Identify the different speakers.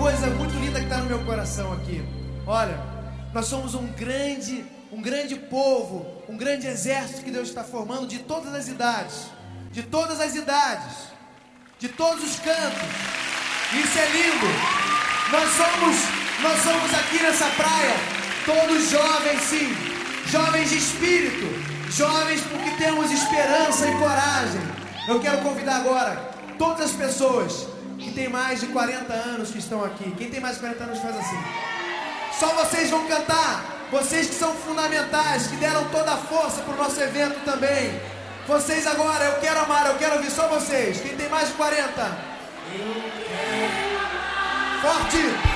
Speaker 1: coisa muito linda que está no meu coração aqui. Olha, nós somos um grande povo, um grande exército que Deus está formando de todas as idades, de todos os cantos. Isso é lindo. Nós somos aqui nessa praia todos jovens, sim, jovens de espírito, jovens porque temos esperança e coragem. Eu quero convidar agora todas as pessoas que têm mais de 40 anos que estão aqui. Quem tem mais de 40 anos faz assim. Só vocês vão cantar. Vocês que são fundamentais, que deram toda a força para o nosso evento também. Vocês agora, eu quero amar, eu quero ouvir só vocês. Quem tem mais de 40? Eu quero amar. Forte!